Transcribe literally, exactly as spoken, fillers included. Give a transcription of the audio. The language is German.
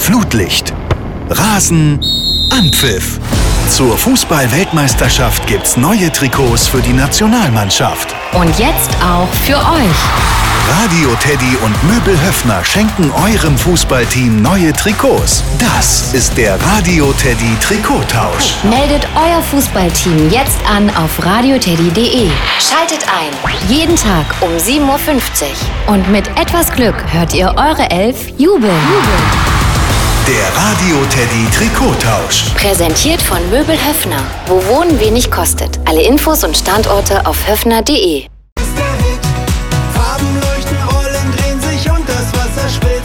Flutlicht. Rasen, Anpfiff. Zur Fußball-Weltmeisterschaft gibt's neue Trikots für die Nationalmannschaft. Und jetzt auch für euch. Radio Teddy und Möbel Höffner schenken eurem Fußballteam neue Trikots. Das ist der Radio Teddy Trikottausch. Meldet euer Fußballteam jetzt an auf radioteddy punkt de. Schaltet ein. Jeden Tag um sieben Uhr fünfzig. Und mit etwas Glück hört ihr eure Elf jubeln. Der Radio Teddy Trikottausch. Präsentiert von Möbel Höffner. Wo Wohnen wenig kostet. Alle Infos und Standorte auf höffner punkt de. Farben leuchten, rollen, drehen sich und das Wasser schwillt.